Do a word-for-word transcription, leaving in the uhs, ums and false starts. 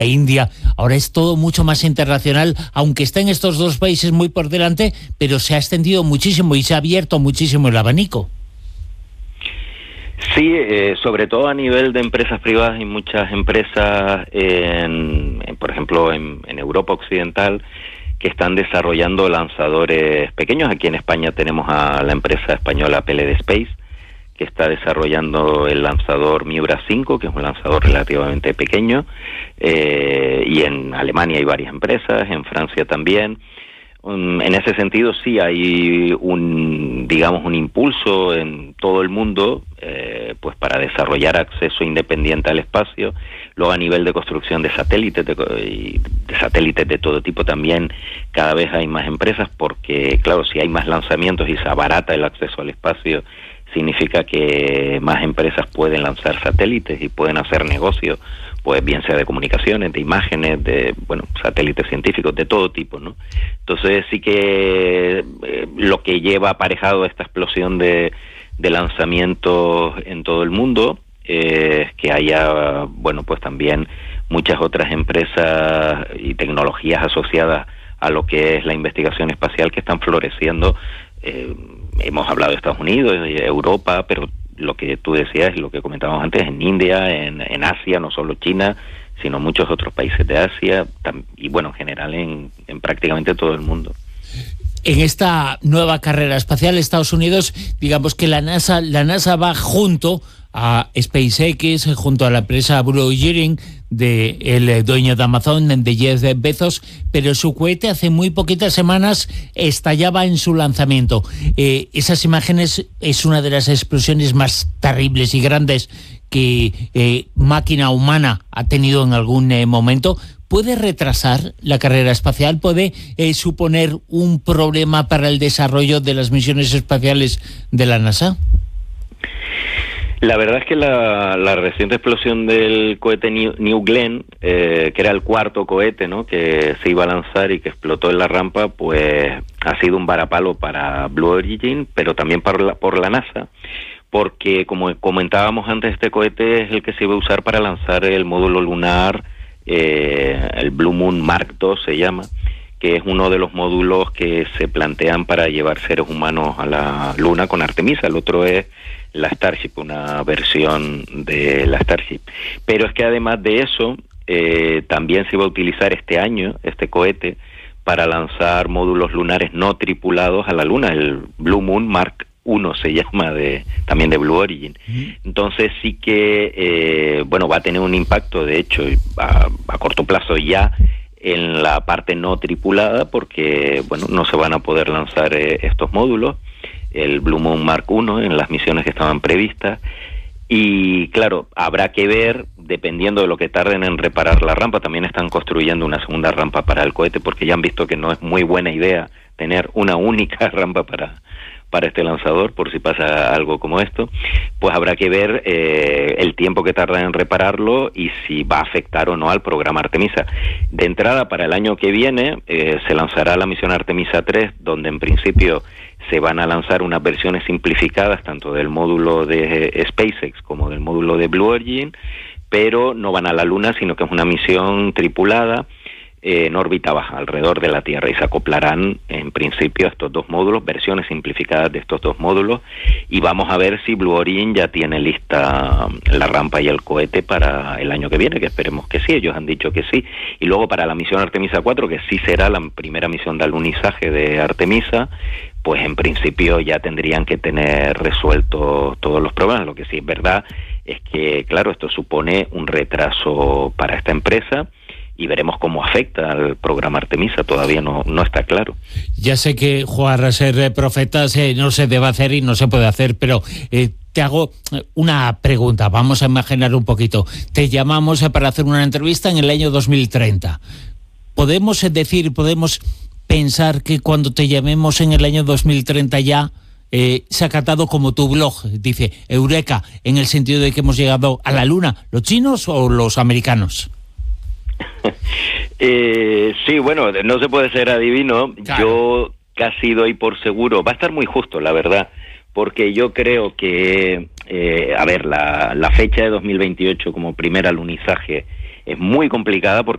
e India. Ahora es todo mucho más internacional, aunque estén estos dos países muy por delante, pero se ha extendido muchísimo y se ha abierto muchísimo el abanico. Sí, eh, sobre todo a nivel de empresas privadas y muchas empresas, en, en, por ejemplo, en, en Europa Occidental, que están desarrollando lanzadores pequeños. Aquí en España tenemos a la empresa española P L D Space, que está desarrollando el lanzador Miura cinco, que es un lanzador relativamente pequeño, eh, y en Alemania hay varias empresas, en Francia también. Um, en ese sentido sí hay un, digamos, un impulso en todo el mundo, eh, pues para desarrollar acceso independiente al espacio. Luego a nivel de construcción de satélites, de, de satélites de todo tipo también cada vez hay más empresas, porque claro, si hay más lanzamientos y se abarata el acceso al espacio, significa que más empresas pueden lanzar satélites y pueden hacer negocio, pues bien sea de comunicaciones, de imágenes, de, bueno, satélites científicos, de todo tipo, ¿no? Entonces sí que eh, lo que lleva aparejado esta explosión de, de lanzamientos en todo el mundo eh, es que haya, bueno, pues también muchas otras empresas y tecnologías asociadas a lo que es la investigación espacial que están floreciendo. Eh, hemos hablado de Estados Unidos, de Europa, pero lo que tú decías y lo que comentábamos antes, en India, en, en Asia, no solo China, sino muchos otros países de Asia, tam, y bueno, en general en, en prácticamente todo el mundo. En esta nueva carrera espacial, Estados Unidos, digamos que la NASA, la NASA va junto a SpaceX, junto a la empresa Blue Origin, de el dueño de Amazon, de Jeff Bezos, pero su cohete hace muy poquitas semanas estallaba en su lanzamiento. Eh, esas imágenes es una de las explosiones más terribles y grandes que eh, máquina humana ha tenido en algún eh, momento. ¿Puede retrasar la carrera espacial? ¿Puede eh, suponer un problema para el desarrollo de las misiones espaciales de la NASA? La verdad es que la, la reciente explosión del cohete New, New Glenn, eh, que era el cuarto cohete, ¿no?, que se iba a lanzar y que explotó en la rampa, pues ha sido un varapalo para Blue Origin, pero también por la, por la NASA, porque como comentábamos antes, este cohete es el que se iba a usar para lanzar el módulo lunar, eh, el Blue Moon Mark dos se llama, que es uno de los módulos que se plantean para llevar seres humanos a la Luna con Artemisa. El otro es la Starship, una versión de la Starship. Pero es que además de eso, eh, también se iba a utilizar este año, este cohete, para lanzar módulos lunares no tripulados a la Luna, el Blue Moon Mark uno se llama, de también de Blue Origin. Entonces sí que, eh, bueno, va a tener un impacto, de hecho, a, a corto plazo ya, en la parte no tripulada, porque, bueno, no se van a poder lanzar eh, estos módulos, el Blue Moon Mark uno, en las misiones que estaban previstas. Y claro, habrá que ver, dependiendo de lo que tarden en reparar la rampa. También están construyendo una segunda rampa para el cohete, porque ya han visto que no es muy buena idea tener una única rampa para para este lanzador, por si pasa algo como esto. Pues habrá que ver eh, el tiempo que tarda en repararlo y si va a afectar o no al programa Artemisa. De entrada, para el año que viene, eh, se lanzará la misión Artemisa tres, donde en principio se van a lanzar unas versiones simplificadas, tanto del módulo de SpaceX como del módulo de Blue Origin, pero no van a la Luna, sino que es una misión tripulada, Eh, en órbita baja, alrededor de la Tierra, y se acoplarán en principio estos dos módulos, versiones simplificadas de estos dos módulos, y vamos a ver si Blue Origin ya tiene lista la rampa y el cohete para el año que viene, que esperemos que sí, ellos han dicho que sí. Y luego para la misión Artemisa cuatro, que sí será la primera misión de alunizaje de Artemisa, pues en principio ya tendrían que tener resueltos todos los problemas. Lo que sí es verdad es que, claro, esto supone un retraso para esta empresa, y veremos cómo afecta al programa Artemisa, todavía no, no está claro. Ya sé que jugar a ser profetas eh, no se debe hacer y no se puede hacer, pero eh, te hago una pregunta, vamos a imaginar un poquito. Te llamamos para hacer una entrevista en el año dos mil treinta. ¿Podemos decir, podemos pensar que cuando te llamemos en el año dos mil treinta ya eh, se ha catado como tu blog, dice Eureka, en el sentido de que hemos llegado a la Luna, los chinos o los americanos? eh, sí, bueno, no se puede ser adivino. Claro. Yo casi doy por seguro, va a estar muy justo, la verdad, porque yo creo que, eh, a ver, la, la fecha de dos mil veintiocho como primer alunizaje es muy complicada, porque